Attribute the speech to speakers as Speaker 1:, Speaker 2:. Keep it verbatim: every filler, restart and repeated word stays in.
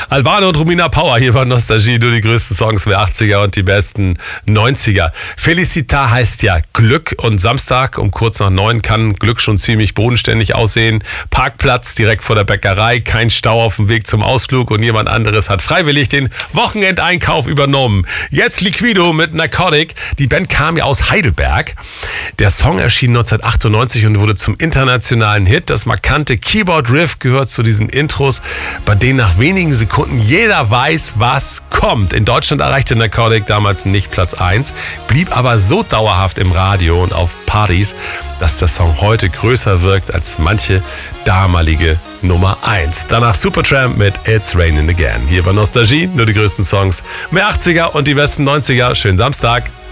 Speaker 1: Albano und Romina Power hier bei Nostalgie, nur die größten Songs der achtziger und die besten neunziger. Felicita heißt ja Glück und Samstag um kurz nach neun kann Glück schon ziemlich bodenständig aussehen. Parkplatz direkt vor der Bäckerei, kein Stau auf dem Weg zum Ausflug und jemand anderes hat freiwillig den Wochenendeinkauf übernommen. Jetzt Liquido mit Narcotic. Die Band kam ja aus Heidelberg. Der Song erschien neunzehnhundertachtundneunzig und wurde zum internationalen Hit. Das markante Keyboard-Riff gehört zu diesen Intros, bei denen nach wenigen Sekunden jeder weiß, was kommt. In Deutschland erreichte Narcotic damals nicht Platz eins, blieb aber so dauerhaft im Radio und auf Partys, dass der Song heute größer wirkt als manche damalige Nummer eins. Danach Supertramp mit It's Raining Again. Hier bei Nostalgie, nur die größten Songs mehr achtziger und die besten neunziger. Schönen Samstag.